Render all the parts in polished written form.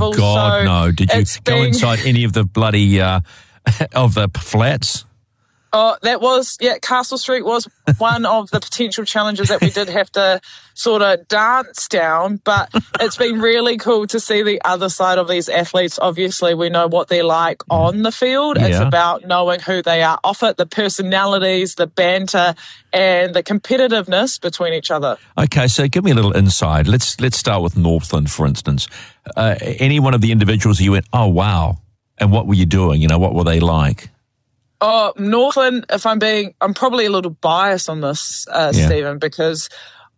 levels. God, so no. Did you go inside any of the bloody, of the flats? Oh, Castle Street was one of the potential challenges that we did have to sort of dance down, but it's been really cool to see the other side of these athletes. Obviously, we know what they're like on the field. Yeah. It's about knowing who they are off it, the personalities, the banter, and the competitiveness between each other. Okay, so give me a little insight. Let's start with Northland, for instance. Any one of the individuals you went, oh, wow, and what were you doing? You know, what were they like? Oh, Northland, I'm probably a little biased on this, Stephen, because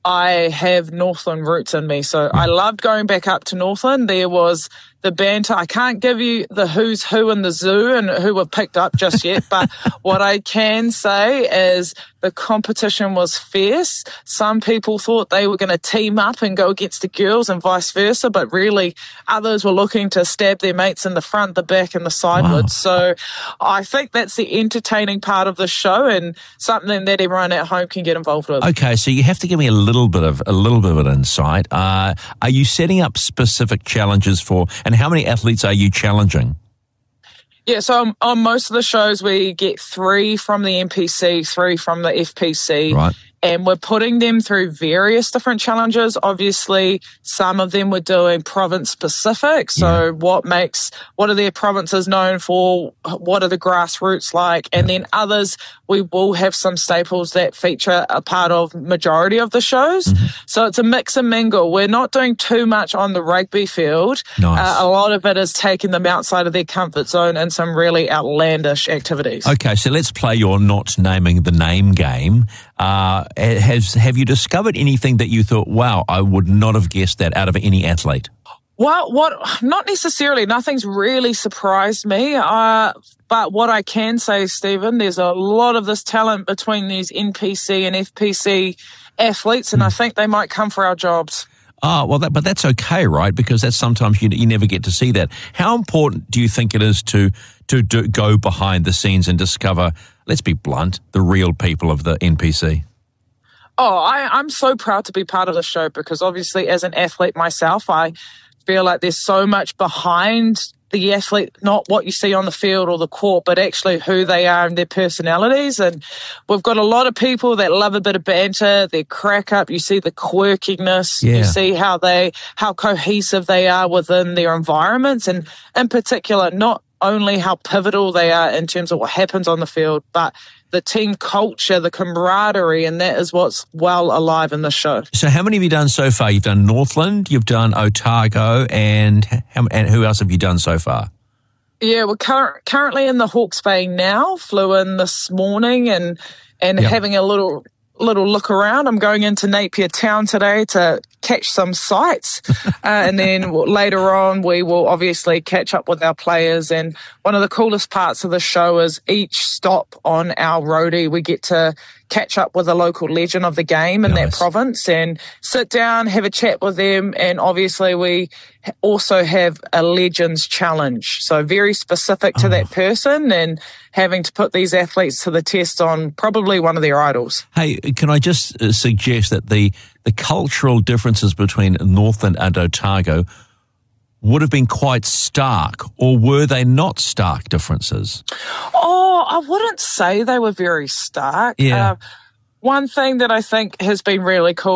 I have Northland roots in me. So I loved going back up to Northland. There was the banter. I can't give you the who's who in the zoo and who were picked up just yet, but what I can say is the competition was fierce. Some people thought they were going to team up and go against the girls and vice versa, but really others were looking to stab their mates in the front, the back, and the sideways. So I think that's the entertaining part of the show and something that everyone at home can get involved with. Okay, so you have to give me a little bit of an insight. Are you setting up specific challenges for, and how many athletes are you challenging? Yeah, so on most of the shows, we get 3 from the NPC, 3 from the FPC. Right. And we're putting them through various different challenges. Obviously, some of them we're doing province specific. So what are their provinces known for? What are the grassroots like? And then others, we will have some staples that feature a part of majority of the shows. So it's a mix and mingle. We're not doing too much on the rugby field. Nice. A lot of it is taking them outside of their comfort zone and some really outlandish activities. Okay, so let's play your not naming the name game. Have you discovered anything that you thought, wow, I would not have guessed that out of any athlete? Well, not necessarily. Nothing's really surprised me. But what I can say, Stephen, there's a lot of this talent between these NPC and FPC athletes, and I think they might come for our jobs. Well, but that's okay, right? Because that's sometimes you never get to see that. How important do you think it is to go behind the scenes and discover, let's be blunt, the real people of the NPC? Oh, I'm so proud to be part of the show because obviously as an athlete myself, I feel like there's so much behind the athlete, not what you see on the field or the court, but actually who they are and their personalities. And we've got a lot of people that love a bit of banter, they crack up, you see the quirkiness, you see how cohesive they are within their environments, and in particular, not only how pivotal they are in terms of what happens on the field, but the team culture, the camaraderie, and that is what's well alive in the show. So how many have you done so far? You've done Northland, you've done Otago, and who else have you done so far? Yeah, we're currently in the Hawke's Bay now, flew in this morning and having a little look around. I'm going into Napier Town today to catch some sights. And then later on, we will obviously catch up with our players. And one of the coolest parts of the show is each stop on our roadie, we get to catch up with a local legend of the game in that province and sit down, have a chat with them. And obviously we also have a Legends Challenge. So very specific to that person and having to put these athletes to the test on probably one of their idols. Hey, can I just suggest that the cultural differences between Northland and Otago would have been quite stark, or were they not stark differences? Oh, I wouldn't say they were very stark. Yeah. One thing that I think has been really cool